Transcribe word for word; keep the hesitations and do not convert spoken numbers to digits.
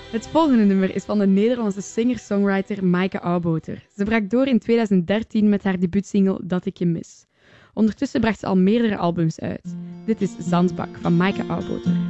Het volgende nummer is van de Nederlandse singer-songwriter Maaike Auwboter. Ze brak door in twintig dertien met haar debuutsingle Dat ik je mis. Ondertussen bracht ze al meerdere albums uit. Dit is Zandbak van Maaike Auwboter.